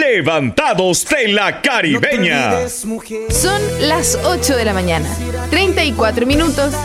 Levantados de la Caribeña. Son las 8 de la mañana, 34 minutos.